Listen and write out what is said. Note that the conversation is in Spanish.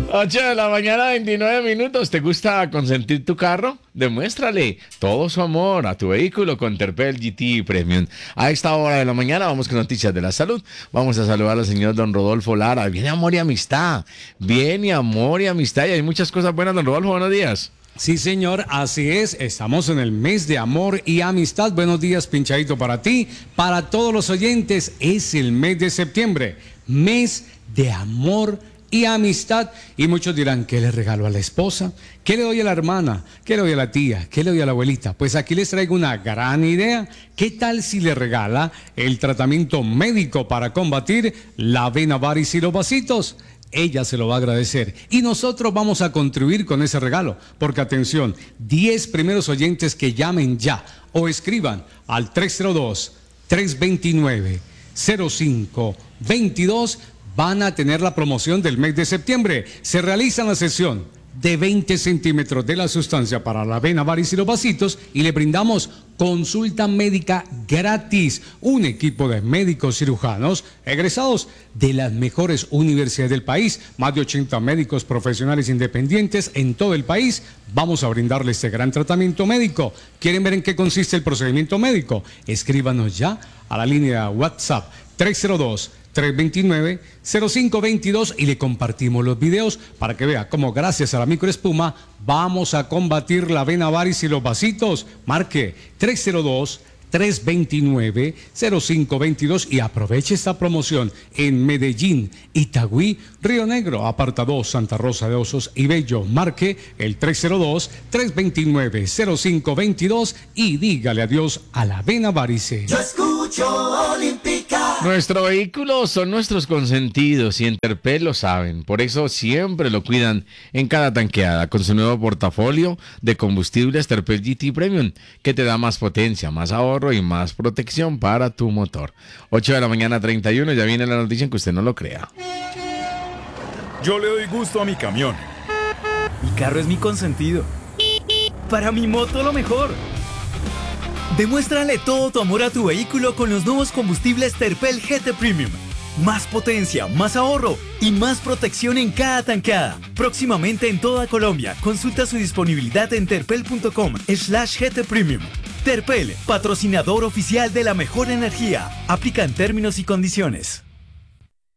8 de la mañana, 29 minutos. ¿Te gusta consentir tu carro? Demuéstrale todo su amor a tu vehículo con Terpel GT Premium. A esta hora de la mañana vamos con noticias de la salud. Vamos a saludar al señor don Rodolfo Lara. Viene amor y amistad. Viene amor y amistad. Y hay muchas cosas buenas, don Rodolfo. Buenos días. Sí, señor, así es. Estamos en el mes de amor y amistad. Buenos días, pinchadito para ti, para todos los oyentes. Es el mes de septiembre, mes de amor y amistad. Y muchos dirán, ¿qué le regalo a la esposa? ¿Qué le doy a la hermana? ¿Qué le doy a la tía? ¿Qué le doy a la abuelita? Pues aquí les traigo una gran idea. ¿Qué tal si le regala el tratamiento médico para combatir la vena varis y los vasitos? Ella se lo va a agradecer y nosotros vamos a contribuir con ese regalo, porque atención, 10 primeros oyentes que llamen ya o escriban al 302-329-0522 van a tener la promoción del mes de septiembre. Se realiza la sesión de 20 centímetros de la sustancia para la vena varis y los vasitos y le brindamos consulta médica gratis. Un equipo de médicos cirujanos egresados de las mejores universidades del país, más de 80 médicos profesionales independientes en todo el país. Vamos a brindarle este gran tratamiento médico. ¿Quieren ver en qué consiste el procedimiento médico? Escríbanos ya a la línea WhatsApp 302-329-0522 y le compartimos los videos para que vea cómo gracias a la microespuma vamos a combatir la vena varis y los vasitos. Marque 302-329-0522 y aproveche esta promoción en Medellín, Itagüí, Río Negro, Apartado Santa Rosa de Osos y Bello. Marque el 302-329-0522 y dígale adiós a la vena varice. Yo escucho Olímpica. Nuestro vehículo son nuestros consentidos y en Terpel lo saben. Por eso siempre lo cuidan en cada tanqueada con su nuevo portafolio de combustibles Terpel GT Premium, que te da más potencia, más ahorro y más protección para tu motor. 8 de la mañana 31, ya viene la noticia en que usted no lo crea. Yo le doy gusto a mi camión. Mi carro es mi consentido. Para mi moto lo mejor. Demuéstrale todo tu amor a tu vehículo con los nuevos combustibles Terpel GT Premium. Más potencia, más ahorro y más protección en cada tankada. Próximamente en toda Colombia. Consulta su disponibilidad en terpel.com/GT Premium. Terpel, patrocinador oficial de la mejor energía. Aplican términos y condiciones.